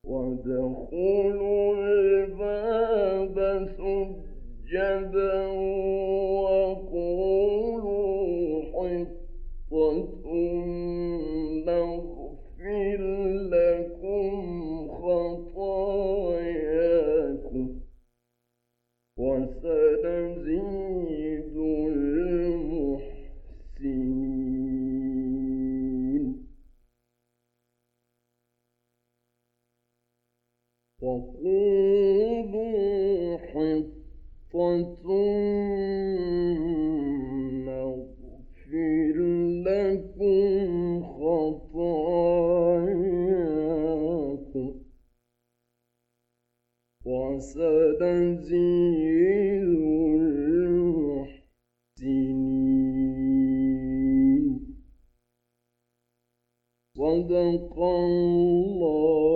وادخلوا الباب سجدا وقولوا حطة نغفر لكم خطاياكم وسنزيد المحسنين. وقولوا حطة نغفر لكم خطاياكم وسنزيد المحسنين. صدق الله.